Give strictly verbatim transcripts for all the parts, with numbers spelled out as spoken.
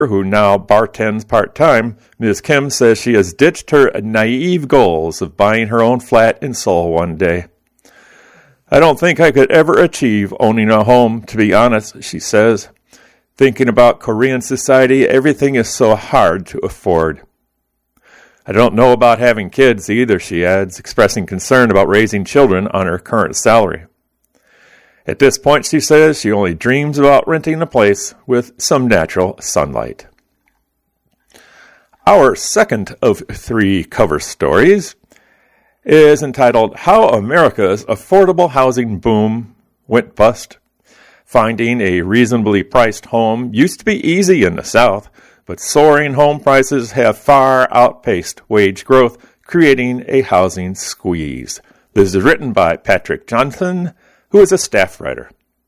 who now bartends part-time, Miz Kim says she has ditched her naive goals of buying her own flat in Seoul one day. I don't think I could ever achieve owning a home, to be honest, she says. Thinking about Korean society, everything is so hard to afford. I don't know about having kids either, she adds, expressing concern about raising children on her current salary. At this point, she says she only dreams about renting a place with some natural sunlight. Our second of three cover stories is entitled How America's Affordable Housing Boom Went Bust. Finding a reasonably priced home used to be easy in the South, but soaring home prices have far outpaced wage growth, creating a housing squeeze. This is written by Patrick Johnson, who is a staff writer.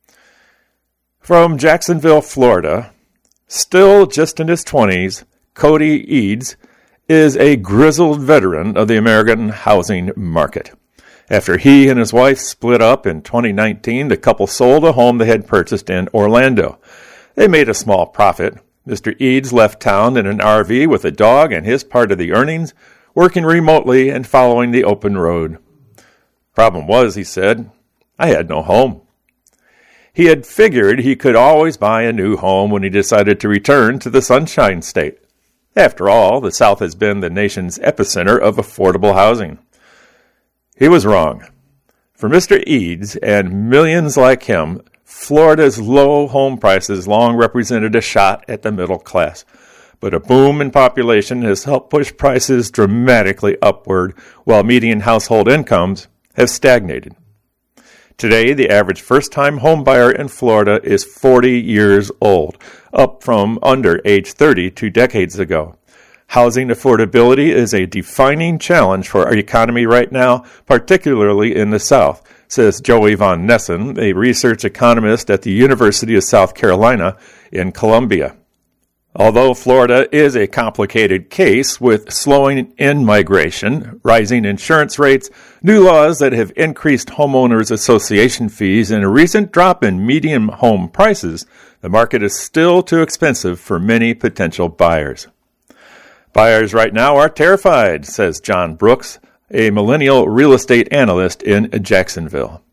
From Jacksonville, Florida, still just in his twenties, Cody Eads is a grizzled veteran of the American housing market. After he and his wife split up in twenty nineteen, the couple sold a home they had purchased in Orlando. They made a small profit. Mister Eads left town in an R V with a dog and his part of the earnings, working remotely and following the open road. Problem was, he said, I had no home. He had figured he could always buy a new home when he decided to return to the Sunshine State. After all, the South has been the nation's epicenter of affordable housing. He was wrong. For Mister Eads and millions like him, Florida's low home prices long represented a shot at the middle class. But a boom in population has helped push prices dramatically upward, while median household incomes have stagnated. Today, the average first-time home buyer in Florida is forty years old, up from under age thirty two decades ago. Housing affordability is a defining challenge for our economy right now, particularly in the South, says Joey Von Nessen, a research economist at the University of South Carolina in Columbia. Although Florida is a complicated case with slowing in-migration, rising insurance rates, new laws that have increased homeowners association fees, and a recent drop in median home prices, the market is still too expensive for many potential buyers. Buyers right now are terrified, says John Brooks, a millennial real estate analyst in Jacksonville.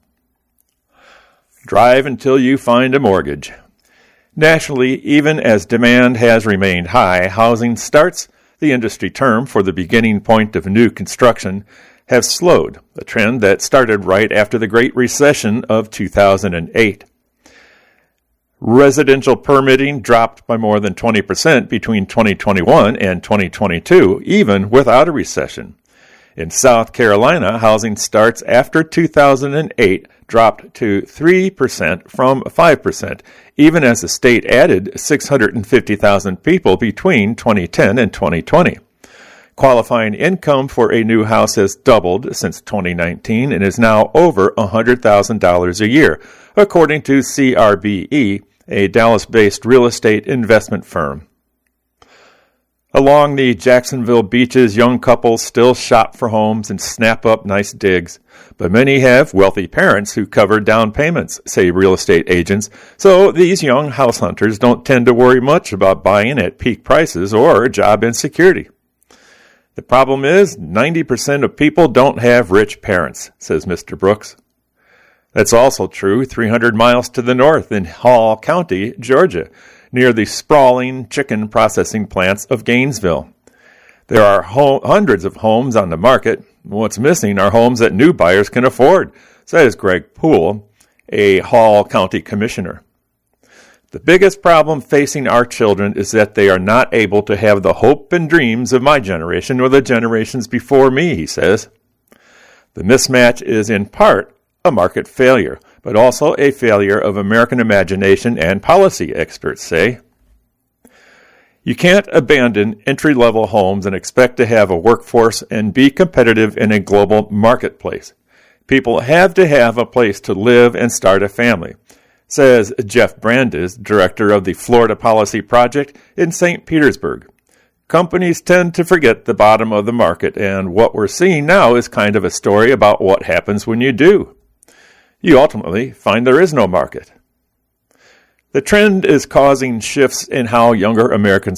Drive until you find a mortgage. Nationally, even as demand has remained high, housing starts, the industry term for the beginning point of new construction, have slowed, a trend that started right after the Great Recession of two thousand eight. Residential permitting dropped by more than twenty percent between twenty twenty-one and twenty twenty-two, even without a recession. In South Carolina, housing starts after two thousand eight dropped to three percent from five percent, even as the state added six hundred fifty thousand people between twenty ten and twenty twenty. Qualifying income for a new house has doubled since twenty nineteen and is now over one hundred thousand dollars a year, according to C R B E, a Dallas-based real estate investment firm. Along the Jacksonville beaches, young couples still shop for homes and snap up nice digs, but many have wealthy parents who cover down payments, say real estate agents, so these young house hunters don't tend to worry much about buying at peak prices or job insecurity. The problem is ninety percent of people don't have rich parents, says Mister Brooks. That's also true three hundred miles to the north in Hall County, Georgia, near the sprawling chicken processing plants of Gainesville. There are ho- hundreds of homes on the market. What's missing are homes that new buyers can afford, says Greg Poole, a Hall County commissioner. The biggest problem facing our children is that they are not able to have the hope and dreams of my generation or the generations before me, he says. The mismatch is in part a market failure, but also a failure of American imagination and policy, experts say. You can't abandon entry-level homes and expect to have a workforce and be competitive in a global marketplace. People have to have a place to live and start a family, says Jeff Brandes, director of the Florida Policy Project in Saint Petersburg. Companies tend to forget the bottom of the market, and what we're seeing now is kind of a story about what happens when you do. You ultimately find there is no market. The trend is causing shifts in how younger Americans